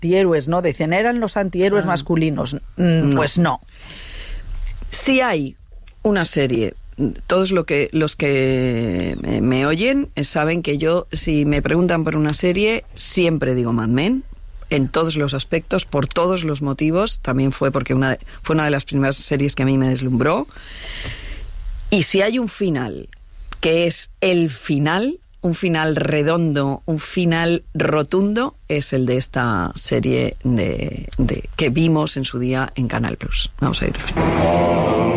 antihéroes, ¿no? Decían, eran los antihéroes masculinos. Pues no. Si hay una serie, todos los que me oyen saben que yo, si me preguntan por una serie, siempre digo Mad Men, en todos los aspectos, por todos los motivos. También fue porque fue una de las primeras series que a mí me deslumbró. Y si hay un final, que es el final, un final redondo, un final rotundo, es el de esta serie que vimos en su día en Canal Plus. Vamos a ir al final.